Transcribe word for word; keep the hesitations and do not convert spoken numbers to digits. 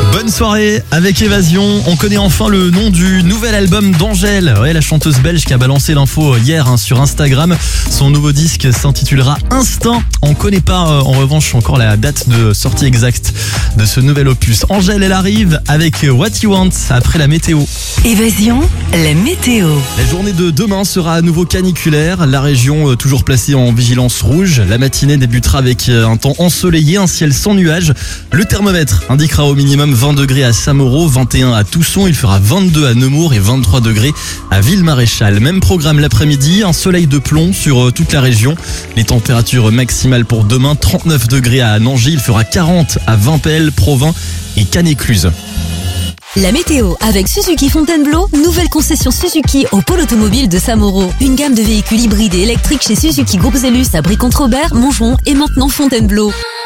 Bonne soirée avec Évasion. On connaît enfin le nom du nouvel album d'Angèle. Ouais, la chanteuse belge qui a balancé l'info hier hein, sur Instagram. Son nouveau disque s'intitulera Instinct. On connaît pas euh, en revanche encore la date de sortie exacte de ce nouvel opus. Angèle, elle arrive avec What You Want après la météo. Évasion, la météo. La journée de demain sera à nouveau caniculaire. La région euh, toujours placée en vigilance rouge. La matinée débutera avec euh, un temps ensoleillé, un ciel sans nuages. Le thermomètre indiquera au minimum vingt degrés à Saint-Mauro, vingt et un à Tousson. Il fera vingt-deux à Nemours et vingt-trois degrés à Ville-Maréchal. Même programme l'après-midi, un soleil de plomb sur euh, toute la région. Les températures maximales pour demain, trente-neuf degrés à Nangis. Il fera quarante à Vimpel, Provins et Cannes-Écluse. La météo avec Suzuki Fontainebleau, nouvelle concession Suzuki au pôle automobile de Saint-Mauro. Une gamme de véhicules hybrides et électriques chez Suzuki Groupe Zellus à Brie-Contre-Aubert, Montgeron et maintenant Fontainebleau.